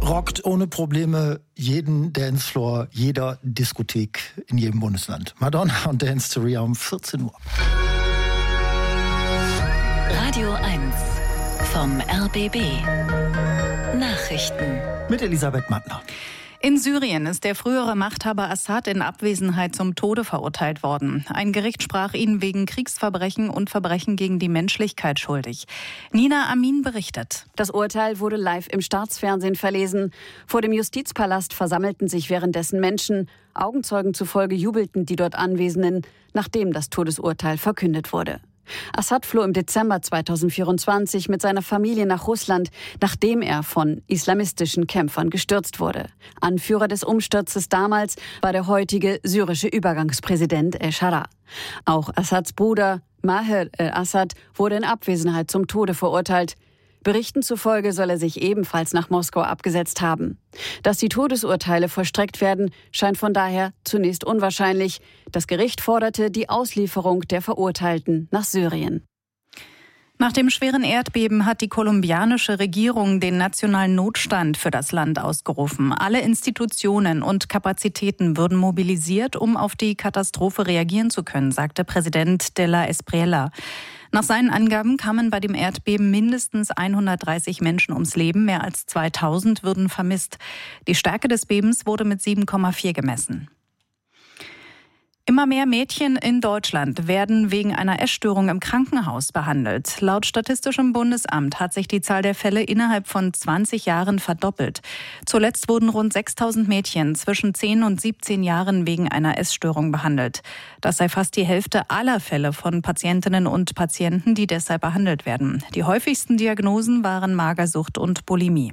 rockt ohne Probleme jeden Dancefloor, jeder Diskothek in jedem Bundesland. Madonna und Dance to Ria um 14 Uhr. Radio 1 vom RBB. Nachrichten. Mit Elisabeth Mattner. In Syrien ist der frühere Machthaber Assad in Abwesenheit zum Tode verurteilt worden. Ein Gericht sprach ihn wegen Kriegsverbrechen und Verbrechen gegen die Menschlichkeit schuldig. Nina Amin berichtet. Das Urteil wurde live im Staatsfernsehen verlesen. Vor dem Justizpalast versammelten sich währenddessen Menschen. Augenzeugen zufolge jubelten die dort Anwesenden, nachdem das Todesurteil verkündet wurde. Assad floh im Dezember 2024 mit seiner Familie nach Russland, nachdem er von islamistischen Kämpfern gestürzt wurde. Anführer des Umsturzes damals war der heutige syrische Übergangspräsident El-Shara. Auch Assads Bruder Maher el-Assad wurde in Abwesenheit zum Tode verurteilt. Berichten zufolge soll er sich ebenfalls nach Moskau abgesetzt haben. Dass die Todesurteile vollstreckt werden, scheint von daher zunächst unwahrscheinlich. Das Gericht forderte die Auslieferung der Verurteilten nach Syrien. Nach dem schweren Erdbeben hat die kolumbianische Regierung den nationalen Notstand für das Land ausgerufen. Alle Institutionen und Kapazitäten würden mobilisiert, um auf die Katastrophe reagieren zu können, sagte Präsident de la Espriella. Nach seinen Angaben kamen bei dem Erdbeben mindestens 130 Menschen ums Leben, mehr als 2000 würden vermisst. Die Stärke des Bebens wurde mit 7,4 gemessen. Immer mehr Mädchen in Deutschland werden wegen einer Essstörung im Krankenhaus behandelt. Laut Statistischem Bundesamt hat sich die Zahl der Fälle innerhalb von 20 Jahren verdoppelt. Zuletzt wurden rund 6000 Mädchen zwischen 10 und 17 Jahren wegen einer Essstörung behandelt. Das sei fast die Hälfte aller Fälle von Patientinnen und Patienten, die deshalb behandelt werden. Die häufigsten Diagnosen waren Magersucht und Bulimie.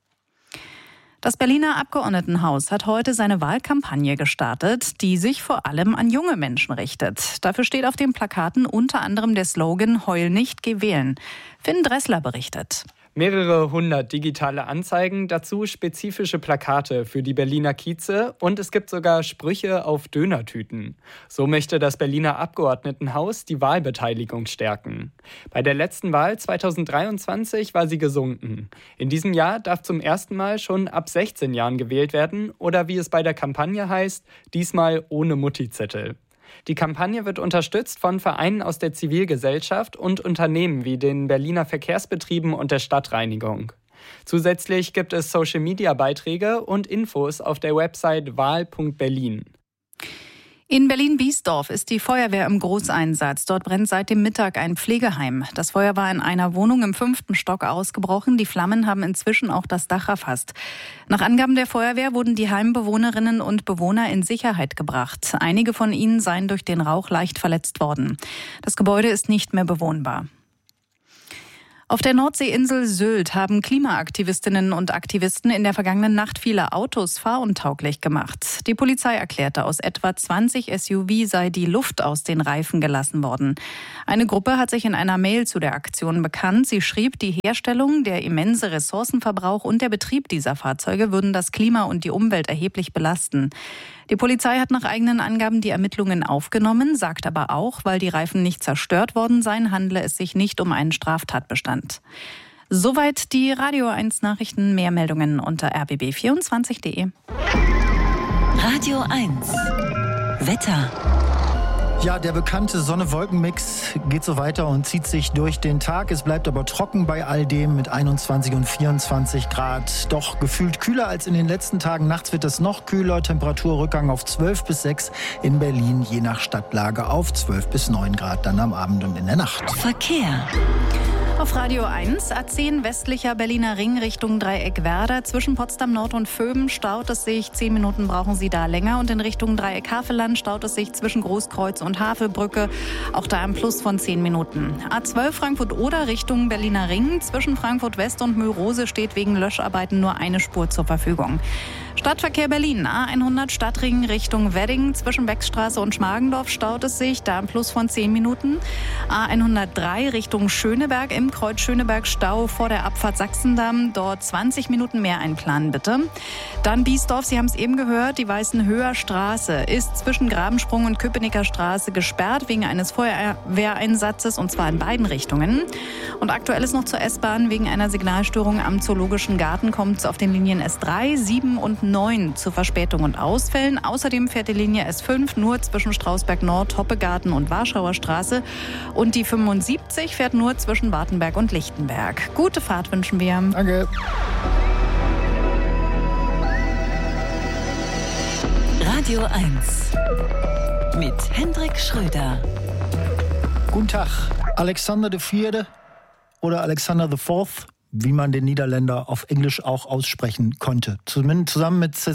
Das Berliner Abgeordnetenhaus hat heute seine Wahlkampagne gestartet, die sich vor allem an junge Menschen richtet. Dafür steht auf den Plakaten unter anderem der Slogan „Heul nicht, geh wählen". Finn Dressler berichtet. Mehrere hundert digitale Anzeigen, dazu spezifische Plakate für die Berliner Kieze und es gibt sogar Sprüche auf Dönertüten. So möchte das Berliner Abgeordnetenhaus die Wahlbeteiligung stärken. Bei der letzten Wahl 2023 war sie gesunken. In diesem Jahr darf zum ersten Mal schon ab 16 Jahren gewählt werden oder wie es bei der Kampagne heißt, diesmal ohne Mutti-Zettel. Die Kampagne wird unterstützt von Vereinen aus der Zivilgesellschaft und Unternehmen wie den Berliner Verkehrsbetrieben und der Stadtreinigung. Zusätzlich gibt es Social-Media-Beiträge und Infos auf der Website wahl.berlin. In Berlin-Biesdorf ist die Feuerwehr im Großeinsatz. Dort brennt seit dem Mittag ein Pflegeheim. Das Feuer war in einer Wohnung im 5. Stock ausgebrochen. Die Flammen haben inzwischen auch das Dach erfasst. Nach Angaben der Feuerwehr wurden die Heimbewohnerinnen und Bewohner in Sicherheit gebracht. Einige von ihnen seien durch den Rauch leicht verletzt worden. Das Gebäude ist nicht mehr bewohnbar. Auf der Nordseeinsel Sylt haben Klimaaktivistinnen und Aktivisten in der vergangenen Nacht viele Autos fahruntauglich gemacht. Die Polizei erklärte, aus etwa 20 SUV sei die Luft aus den Reifen gelassen worden. Eine Gruppe hat sich in einer Mail zu der Aktion bekannt. Sie schrieb, die Herstellung, der immense Ressourcenverbrauch und der Betrieb dieser Fahrzeuge würden das Klima und die Umwelt erheblich belasten. Die Polizei hat nach eigenen Angaben die Ermittlungen aufgenommen, sagt aber auch, weil die Reifen nicht zerstört worden seien, handle es sich nicht um einen Straftatbestand. Soweit die Radio 1 Nachrichten. Mehr Meldungen unter rbb24.de. Radio 1 Wetter. Ja, der bekannte Sonne-Wolken-Mix geht so weiter und zieht sich durch den Tag. Es bleibt aber trocken bei all dem mit 21 und 24 Grad. Doch gefühlt kühler als in den letzten Tagen. Nachts wird es noch kühler. Temperaturrückgang auf 12 bis 6 in Berlin, je nach Stadtlage auf 12 bis 9 Grad dann am Abend und in der Nacht. Verkehr. Auf Radio 1, A10 westlicher Berliner Ring Richtung Dreieck Werder. Zwischen Potsdam Nord und Vöben staut es sich. 10 Minuten brauchen Sie da länger. Und in Richtung Dreieck Havelland staut es sich zwischen Großkreuz und Havelbrücke. Auch da ein Plus von 10 Minuten. A12 Frankfurt-Oder Richtung Berliner Ring. Zwischen Frankfurt West und Mörose steht wegen Löscharbeiten nur eine Spur zur Verfügung. Stadtverkehr Berlin, A100 Stadtring Richtung Wedding. Zwischen Beckstraße und Schmargendorf staut es sich, da ein Plus von 10 Minuten. A103 Richtung Schöneberg, im Kreuz Schöneberg Stau vor der Abfahrt Sachsendamm. Dort 20 Minuten mehr einplanen, bitte. Dann Biesdorf, Sie haben es eben gehört, die Weißenhöher Straße ist zwischen Grabensprung und Köpenicker Straße gesperrt wegen eines Feuerwehreinsatzes, und zwar in beiden Richtungen. Und aktuell ist noch zur S-Bahn wegen einer Signalstörung am Zoologischen Garten kommt es auf den Linien S3, 7 und 9 zu Verspätung und Ausfällen. Außerdem fährt die Linie S5 nur zwischen Strausberg Nord, Hoppegarten und Warschauer Straße. Und die 75 fährt nur zwischen Wartenberg und Lichtenberg. Gute Fahrt wünschen wir. Danke. Radio 1 mit Hendrik Schröder. Guten Tag. Alexander IV. oder Alexander IV., wie man den Niederländer auf Englisch auch aussprechen konnte. Zusammen mit